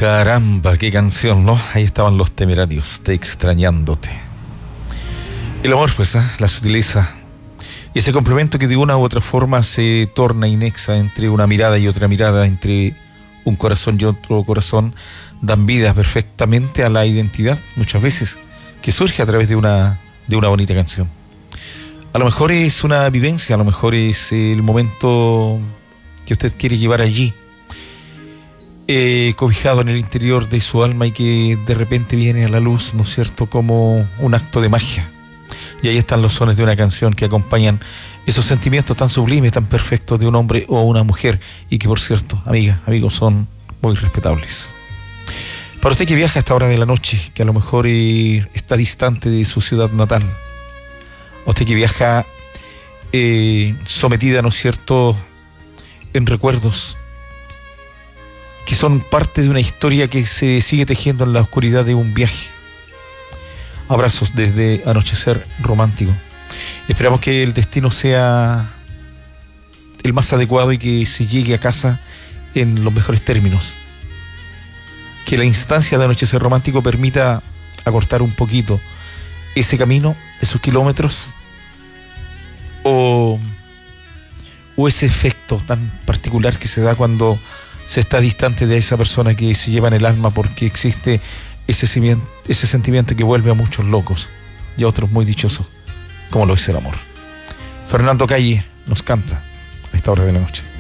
Caramba, qué canción, ¿no? Ahí estaban Los Temerarios, Te extrañándote. El amor, pues, la sutileza y ese complemento que de una u otra forma se torna inexa entre una mirada y otra mirada, entre un corazón y otro corazón, dan vida perfectamente a la identidad, muchas veces, que surge a través de una bonita canción. A lo mejor es una vivencia, a lo mejor es el momento que usted quiere llevar allí, cobijado en el interior de su alma y que de repente viene a la luz, ¿no es cierto?, como un acto de magia. Y ahí están los sones de una canción que acompañan esos sentimientos tan sublimes, tan perfectos de un hombre o una mujer y que, por cierto, amigas, amigos, son muy respetables. Para usted que viaja a esta hora de la noche, que a lo mejor está distante de su ciudad natal, a usted que viaja sometida, ¿no es cierto?, en recuerdos que son parte de una historia que se sigue tejiendo en la oscuridad de un viaje. Abrazos desde Anochecer Romántico. Esperamos que el destino sea el más adecuado y que se llegue a casa en los mejores términos. Que la instancia de Anochecer Romántico permita acortar un poquito ese camino, esos kilómetros, o ese efecto tan particular que se da cuando se está distante de esa persona que se lleva en el alma, porque existe ese sentimiento que vuelve a muchos locos y a otros muy dichosos, como lo es el amor. Fernando Calle nos canta a esta hora de la noche.